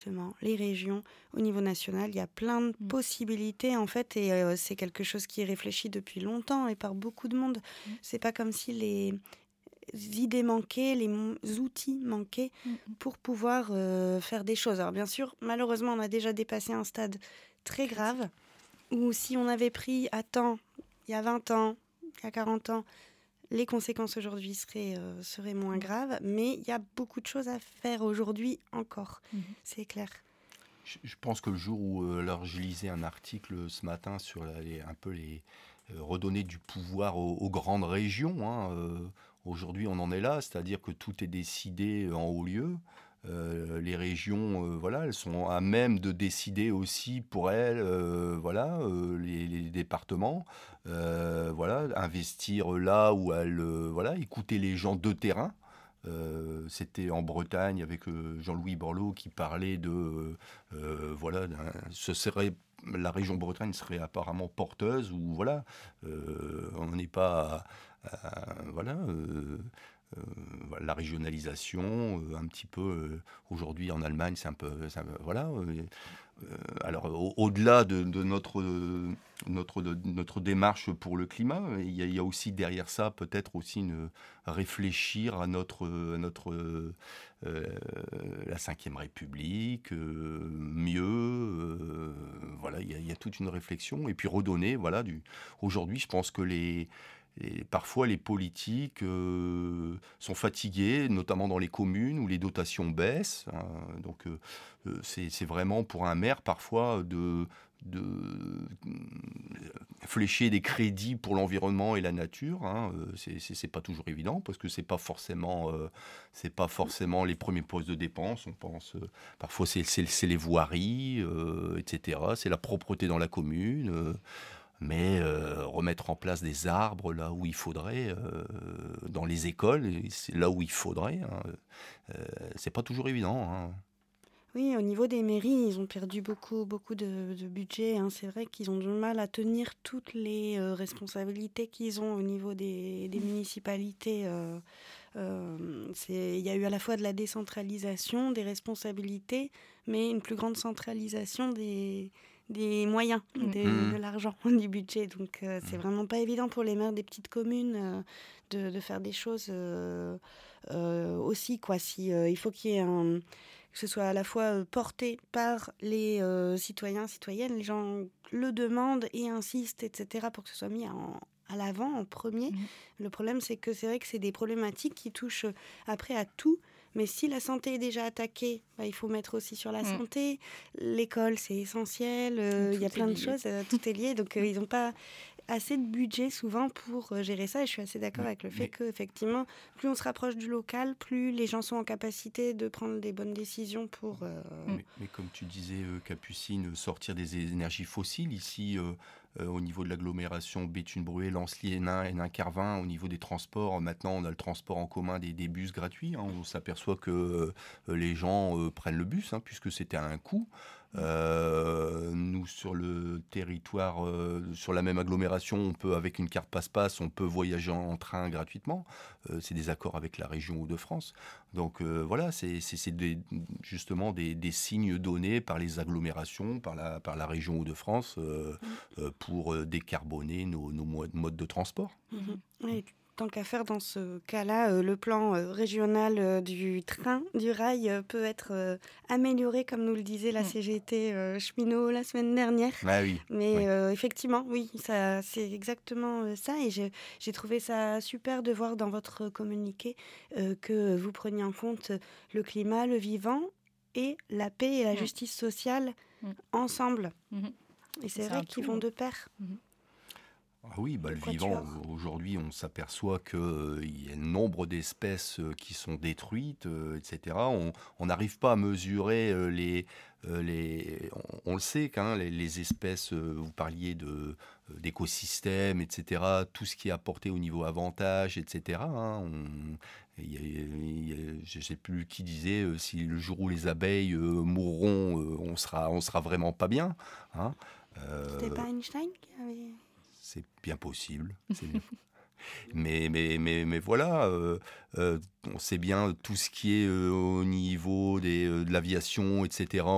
Exactement, les régions, au niveau national, il y a plein de Mmh. possibilités en fait et c'est quelque chose qui est réfléchi depuis longtemps et par beaucoup de monde. Mmh. C'est pas comme si les idées manquaient, outils manquaient Mmh mh. pour pouvoir, faire des choses. Alors bien sûr, malheureusement, on a déjà dépassé un stade très grave Critique. où si on avait pris à temps, il y a 20 ans, il y a 40 ans, les conséquences aujourd'hui seraient moins Ouais. graves, mais il y a beaucoup de choses à faire aujourd'hui encore, Mmh mh. c'est clair. Je pense que le jour où, alors je lisais un article ce matin sur un peu redonner du pouvoir aux grandes régions, hein, aujourd'hui on en est là, c'est-à-dire que tout est décidé en haut lieu. Les régions, voilà, elles sont à même de décider aussi pour elles, voilà, les départements, voilà, investir là où elles, voilà, écouter les gens de terrain. C'était en Bretagne avec Jean-Louis Borloo qui parlait voilà, la région Bretagne serait apparemment porteuse ou voilà, on n'est pas voilà, voilà, la régionalisation, un petit peu aujourd'hui en Allemagne, voilà. Alors au-delà de notre démarche pour le climat, il y a aussi derrière ça peut-être aussi réfléchir à la Cinquième République, mieux, voilà, il y a toute une réflexion et puis redonner, voilà, aujourd'hui je pense que parfois les politiques sont fatigués, notamment dans les communes où les dotations baissent, hein, donc c'est vraiment pour un maire parfois de flécher des crédits pour l'environnement et la nature, hein, c'est pas toujours évident parce que c'est pas forcément les premiers postes de dépenses. On pense parfois c'est les voiries, etc. C'est la propreté dans la commune. Mais remettre en place des arbres là où il faudrait, dans les écoles, et c'est là où il faudrait, hein, c'est pas toujours évident, hein. Oui, au niveau des mairies, ils ont perdu beaucoup, beaucoup de budget, hein. C'est vrai qu'ils ont du mal à tenir toutes les responsabilités qu'ils ont au niveau des Mmh. municipalités. Il y a eu à la fois de la décentralisation des responsabilités, mais une plus grande centralisation des moyens, Mmh. de Mmh. l'argent, du budget. Donc c'est Mmh. vraiment pas évident pour les maires des petites communes de faire des choses aussi, quoi. Si, il faut qu'il y ait que ce soit à la fois porté par les citoyens, citoyennes, les gens le demandent et insistent, etc., pour que ce soit mis à l'avant, en premier. Mmh. Le problème, c'est que c'est vrai que c'est des problématiques qui touchent après à tout. Mais si la santé est déjà attaquée, bah, il faut mettre aussi sur la Mmh. santé. L'école, c'est essentiel. Il y a Tout est plein de lié. choses, tout est lié. Donc, Mmh. ils n'ont pas assez de budget souvent pour gérer ça. Et je suis assez d'accord Mais, avec le fait mais, qu'effectivement, plus on se rapproche du local, plus les gens sont en capacité de prendre des bonnes décisions pour... Mmh. mais comme tu disais, Capucine, sortir des énergies fossiles ici, au niveau de l'agglomération Béthune-Bruay, Lens-Lié, Hénin-Carvin, au niveau des transports, maintenant on a le transport en commun des bus gratuits, hein. On s'aperçoit que les gens prennent le bus, hein, puisque c'était à un coût. Nous, sur le territoire, sur la même agglomération, avec une carte passe-passe, on peut voyager en train gratuitement. C'est des accords avec la région Hauts-de-France. Donc voilà, c'est justement des signes donnés par les agglomérations, par la région Hauts-de-France, pour décarboner nos modes de transport. Mhm. Mmh. Oui, tant qu'à faire dans ce cas-là, le plan régional du train, du rail, peut être amélioré, comme nous le disait la Mmh. CGT cheminot la semaine dernière. Ah oui, Mais oui. effectivement, oui, ça, c'est exactement ça. Et j'ai trouvé ça super de voir dans votre communiqué que vous preniez en compte le climat, le vivant et la paix et la Mmh. justice sociale Mmh. ensemble. Mmh. Et c'est C'est vrai un qu'ils tout, vont hein. de pair, Mmh. Ah oui, bah, le le vivant, quatuor. aujourd'hui, on s'aperçoit qu'il y a nombre d'espèces qui sont détruites, etc. On n'arrive pas à mesurer on le sait qu'un, les espèces, vous parliez d'écosystèmes, etc., tout ce qui est apporté au niveau avantage, etc., hein, je ne sais plus qui disait, si le jour où les abeilles mourront, on sera vraiment pas bien, hein. C'était Euh, pas Einstein qui avait... c'est bien possible. Mais voilà, on sait bien tout ce qui est au niveau de l'aviation, etc.